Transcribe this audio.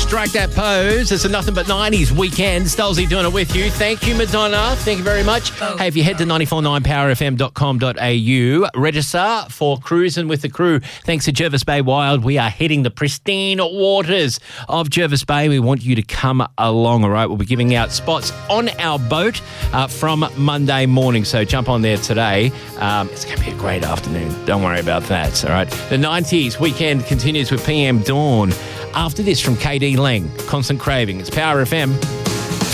Strike that pose. It's a Nothing But 90s weekend. Stolzy doing it with you. Thank you, Madonna. Thank you very much. Hey, if you head to 949powerfm.com.au, register for Cruising with the Crew. Thanks to Jervis Bay Wild. We are hitting the pristine waters of Jervis Bay. We want you to come along, all right? We'll be giving out spots on our boat from Monday morning, so jump on there today. It's going to be a great afternoon. Don't worry about that, all right? The 90s weekend continues with PM Dawn. After this from KD Lang, Constant Craving. It's Power FM.